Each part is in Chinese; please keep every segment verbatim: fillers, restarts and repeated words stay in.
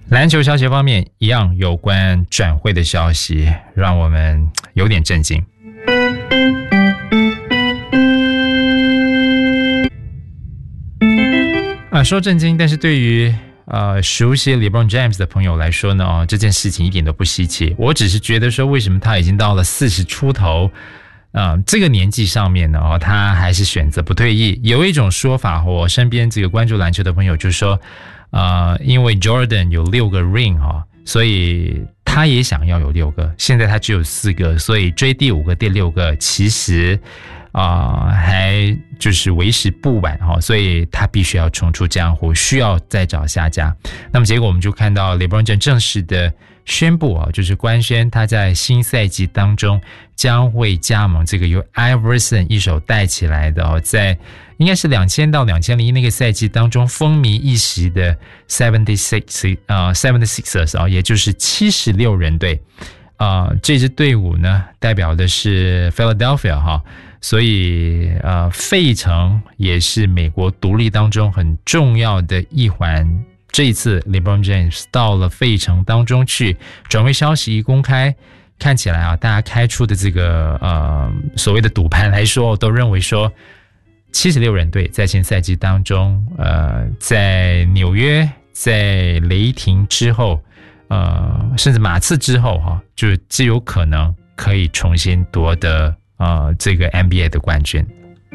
篮球消息方面，一样有关转会的消息，让我们有点震惊。啊，说震惊，但是对于呃熟悉 LeBron James 的朋友来说呢，哦，这件事情一点都不稀奇。我只是觉得说，为什么他已经到了四十出头，呃，这个年纪上面呢，哦，他还是选择不退役。有一种说法，我身边这个关注篮球的朋友就说，呃，因为 Jordan 有六个 ring 哈，所以他也想要有六个，现在他只有四个，所以追第五个、第六个，其实啊、呃，还就是为时不晚哈，所以他必须要重出江湖，需要再找下家。那么结果我们就看到 LeBron James 正式的宣布啊，就是官宣他在新赛季当中将会加盟这个由 Iverson 一手带起来的哦，在应该是两千到两千零一那个赛季当中风靡一时的 seventy-six 呃 seventy-sixers 啊，也就是七十六人队啊、呃，这支队伍呢代表的是 Philadelphia 哈。所以呃，费城也是美国独立当中很重要的一环。这一次 LeBron James 到了费城当中去，转会消息一公开，看起来啊，大家开出的这个呃所谓的赌盘来说，都认为说七十六人队在新赛季当中，呃，在纽约、在雷霆之后，呃，甚至马刺之后哈、啊，就极有可能可以重新夺得。呃，这个 N B A 的冠军。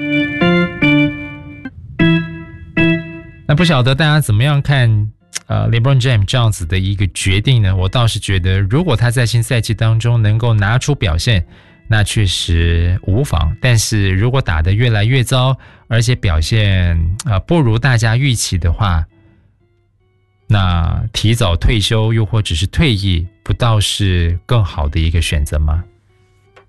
那不晓得大家怎么样看呃 LeBron James 这样子的一个决定呢？我倒是觉得，如果他在新赛季当中能够拿出表现，那确实无妨。但是如果打得越来越糟，而且表现呃不如大家预期的话，那提早退休又或者是退役，不倒是更好的一个选择吗？